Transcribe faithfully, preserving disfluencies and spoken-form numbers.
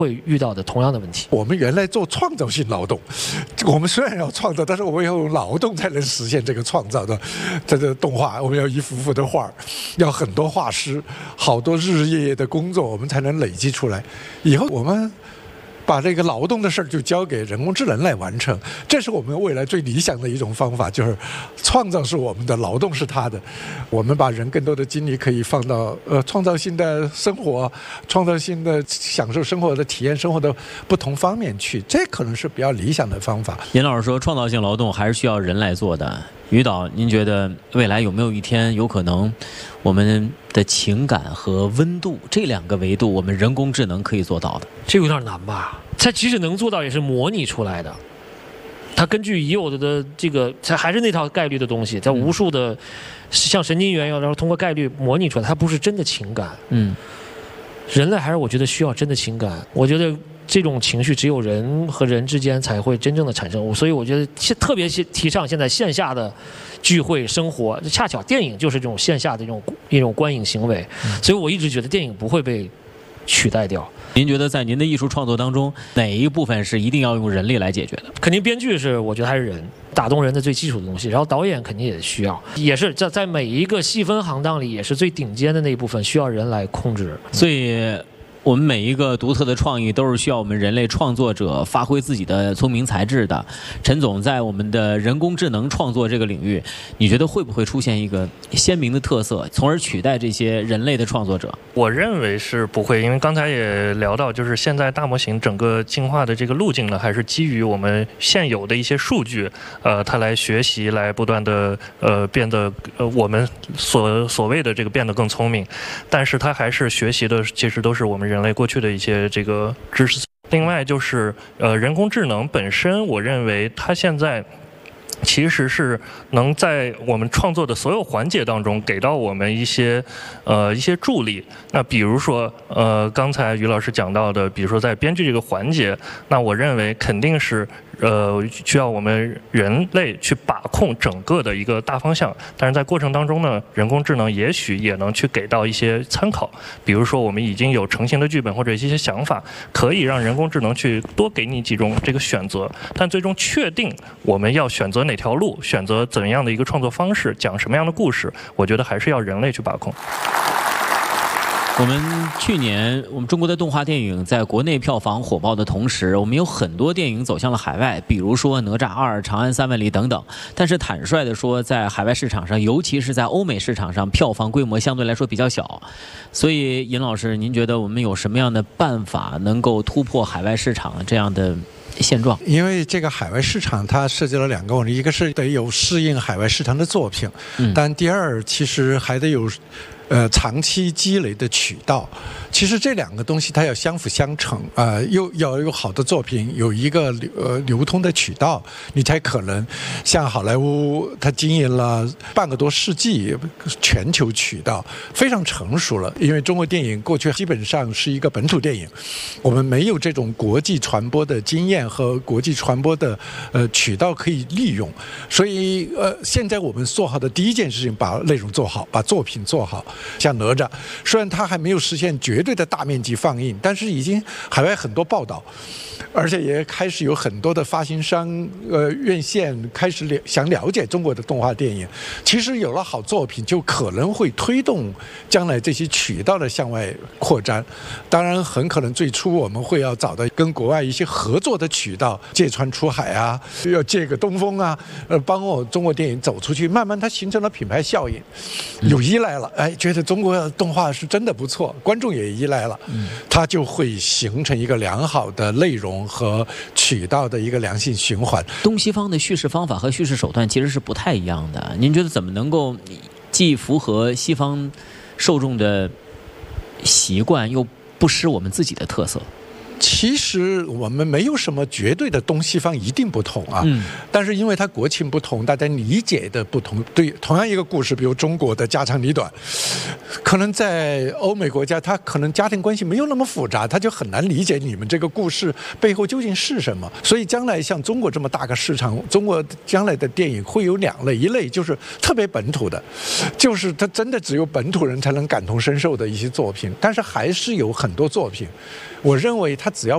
会遇到的同样的问题。 我们原来做创造性劳动，我们虽然要创造，但是我们要用劳动才能实现这个创造的。这个动画，我们要一幅幅的画，要很多画师，好多日日夜夜的工作，我们才能累积出来。以后我们把这个劳动的事儿就交给人工智能来完成，这是我们未来最理想的一种方法，就是创造是我们的，劳动是他的。我们把人更多的精力可以放到呃创造性的生活、创造性的享受生活的体验生活的不同方面去，这可能是比较理想的方法。 尹老师说，创造性劳动还是需要人来做的。于导，您觉得未来有没有一天有可能，我们的情感和温度这两个维度，我们人工智能可以做到的？ 这有点难吧？它即使能做到，也是模拟出来的。它根据已有的的这个，它还是那套概率的东西，它无数的像神经元一样，然后通过概率模拟出来，它不是真的情感。嗯，人类还是我觉得需要真的情感。我觉得这种情绪只有人和人之间才会真正的产生，所以我觉得特别提倡现在线下的聚会生活，恰巧电影就是这种线下的一种一种观影行为，所以我一直觉得电影不会被取代掉。 您觉得在您的艺术创作当中，哪一部分是一定要用人力来解决的？ 肯定编剧是，我觉得还是人打动人的最基础的东西，然后导演肯定也需要，也是在在每一个细分行当里，也是最顶尖的那一部分需要人来控制。 所以我们每一个独特的创意都是需要我们人类创作者发挥自己的聪明才智的。陈总，在我们的人工智能创作这个领域，你觉得会不会出现一个鲜明的特色，从而取代这些人类的创作者？ 我认为是不会，因为刚才也聊到，就是现在大模型整个进化的这个路径呢，还是基于我们现有的一些数据，呃，它来学习，来不断的呃变得呃我们所所谓的这个变得更聪明，但是它还是学习的，其实都是我们人类过去的一些这个知识。另外就是呃人工智能本身，我认为它现在其实是能在我们创作的所有环节当中给到我们一些呃一些助力。那比如说呃刚才于老师讲到的，比如说在编剧这个环节，那我认为肯定是呃需要我们人类去把控整个的一个大方向，但是在过程当中呢，人工智能也许也能去给到一些参考。比如说我们已经有成型的剧本或者一些想法，可以让人工智能去多给你几种这个选择，但最终确定我们要选择哪条路，选择怎样的一个创作方式，讲什么样的故事，我觉得还是要人类去把控。 我们去年，我们中国的动画电影在国内票房火爆的同时，我们有很多电影走向了海外，比如说《哪吒二》《长安三万里》等等。但是坦率地说，在海外市场上，尤其是在欧美市场上，票房规模相对来说比较小。所以，尹老师，您觉得我们有什么样的办法能够突破海外市场这样的现状？ 因为这个海外市场它涉及了两个问题，一个是得有适应海外市场的作品，嗯、但第二其实还得有呃长期积累的渠道。其实这两个东西它要相辅相成啊、呃，又要有好的作品，有一个呃流通的渠道，你才可能像好莱坞，它经营了半个多世纪，全球渠道非常成熟了。因为中国电影过去基本上是一个本土电影，我们没有这种国际传播的经验和国际传播的呃渠道可以利用，所以呃现在我们做好的第一件事情，把内容做好，把作品做好。像哪吒，虽然它还没有实现绝对的大面积放映，但是已经海外很多报道，而且也开始有很多的发行商、呃院线开始了想了解中国的动画电影。其实有了好作品，就可能会推动将来这些渠道的向外扩展。当然，很可能最初我们会要找到跟国外一些合作的渠道，借船出海啊，要借个东风啊，呃，帮我中国电影走出去。慢慢它形成了品牌效应，有依赖了，哎，觉得中国动画是真的不错，观众也依赖了，它就会形成一个良好的内容和渠道的一个良性循环。 东西方的叙事方法和叙事手段其实是不太一样的，您觉得怎么能够既符合西方受众的习惯，又不失我们自己的特色？ 其实我们没有什么绝对的东西方一定不同啊，嗯、但是因为它国情不同，大家理解的不同，对同样一个故事，比如中国的家长里短，可能在欧美国家，它可能家庭关系没有那么复杂，它就很难理解你们这个故事背后究竟是什么。所以将来像中国这么大个市场，中国将来的电影会有两类，一类就是特别本土的，就是它真的只有本土人才能感同身受的一些作品，但是还是有很多作品，我认为它只要